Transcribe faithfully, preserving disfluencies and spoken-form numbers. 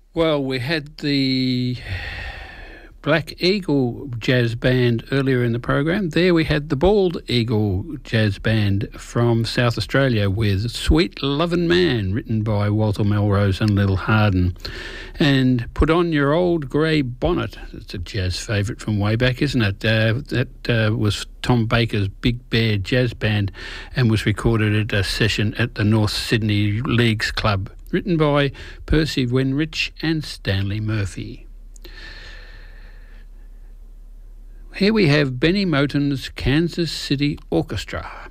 Well, we had the Black Eagle Jazz Band earlier in the program. There we had the Bald Eagle Jazz Band from South Australia with Sweet Lovin' Man, written by Walter Melrose and Lil Hardin. And Put On Your Old Grey Bonnet. It's a jazz favourite from way back, isn't it? Uh, that uh, was Tom Baker's Big Bear Jazz Band and was recorded at a session at the North Sydney Leagues Club, written by Percy Wenrich and Stanley Murphy. Here we have Benny Moten's Kansas City Orchestra.